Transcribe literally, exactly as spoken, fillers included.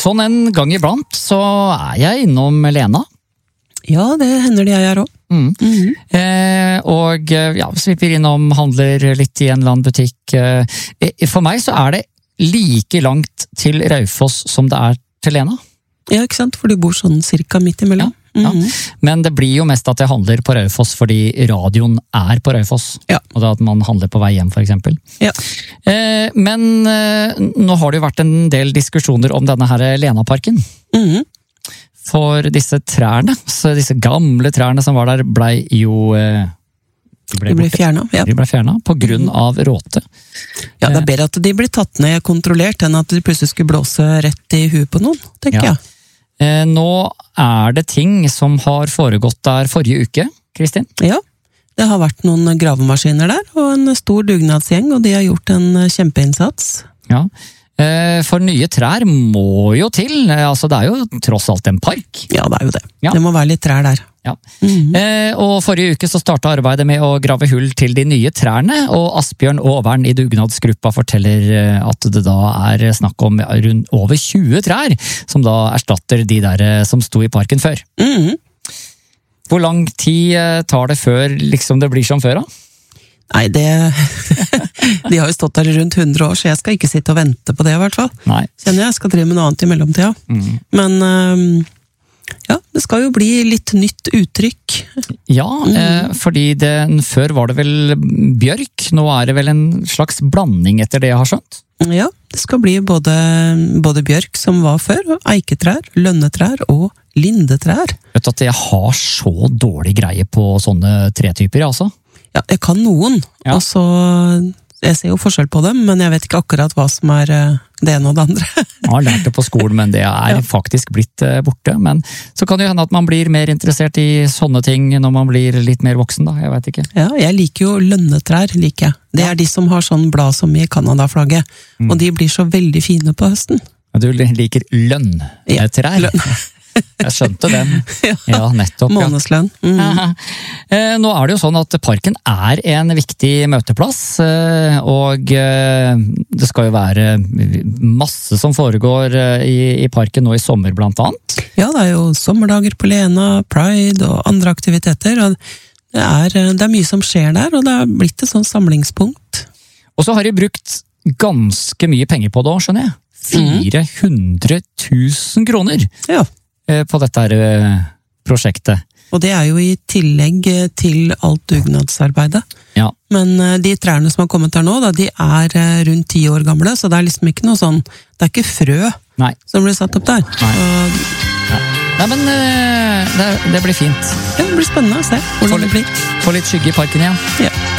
sånn en gang iblant så er jeg innom Lena. Ja, det hender det jeg er også. Mm. Mm-hmm. Eh, og ja, svipper innom, handler litt i en eller annen butikk. Eh, for meg så er det like langt til Raufoss som det er til Lena. Ja, ikke sant? For du bor sånn cirka midt imellom. Ja. Ja. Men det blir jo mest at jeg handler på Raufoss fordi radioen er på Raufoss. Ja. Og det at man handler på vei hjem, for eksempel. Ja. Eh, men eh, nå har det jo vært en del diskusjoner om denne her Lenaparken. Mhm. For disse trærne, så disse gamle trærne som var der, ble jo eh, De ble, de ble fjernet, ja. De ble fjernet på grunn av råte. Ja, det er bedre at de blir tatt ned kontrollert enn at de plutselig skulle blåse rett i huet på noen, tenker ja. jeg. Eh, nå er det ting som har foregått der forrige uke, Kristin? Ja, det har vært noen gravemaskiner der, og en stor dugnadsgjeng, og de har gjort en kjempeinnsats. Ja, eh, for nye trær må jo til, altså det er jo tross alt en park. Ja, det er jo det. Ja. Det må være litt trær der. Ja. Mm-hmm. eh, og forrige uke så startet arbeidet med å grave hull til de nye trærne, og Asbjørn Aavern i dugnadsgruppa forteller at det da er snakk om rundt over tjue trær, som da erstatter de der som sto i parken før. Mm-hmm. Hvor lang tid tar det før liksom det blir som før da? Nei, det de har jo stått der i rundt hundre år, så jeg skal ikke sitte og vente på det i hvert fall. Nei. Kjenner jeg skal drive med noe annet i mellomtida. Mm. Men um ja, det skal jo bli litt nytt uttrykk. Ja, mm. eh, fordi det, før var det vel bjørk, nå er det vel en slags blanding etter det jeg har skjønt? Ja, det skal bli både, både bjørk som var før, og eiketrær, lønnetrær og lindetrær. Vet du at jeg har så dårlig greie på sånne tretyper, altså? Ja, jeg kan noen, ja. Og så jeg ser jo forskjell på dem, men jeg vet ikke akkurat hva som er det ene og det andre. Jeg har lært det på skolen, men det er ja. faktisk blitt borte. Men så kan det jo hende at man blir mer interessert i sånne ting når man blir litt mer voksen, da. Jeg vet ikke. Ja, jeg liker jo lønnetrær, liker jeg. Det er de som har sånn blad som i Canada-flagget, mm. og de blir så veldig fine på høsten. Du liker lønntrær? Ja, lønn. Jeg skjønte den. Ja, nettopp. Månedslønn. Mm. Nå er det jo sånn at parken er en viktig møteplass, og det skal jo være masse som foregår i parken nå i sommer blant annet. Ja, det er jo sommerdager på Lena, Pride og andre aktiviteter, og det er, det er mye som skjer der, og det er blitt et sånn samlingspunkt. Og så har de brukt ganske mye penger på det også, skjønner jeg. fire hundre tusen kroner! Ja. På dette her prosjektet. Og det er jo i tillegg til alt dugnadsarbeidet. Ja. Men de trærne som har kommet her nå, da, de er rundt ti år gamle, så det er liksom ikke noe sånn, det er ikke frø Nei. Som blir satt opp der. Nei, og, ja. Nei men det, det blir fint. Ja, det blir spennende å se hvordan litt, det blir. Få litt skygge i parken igjen. Ja.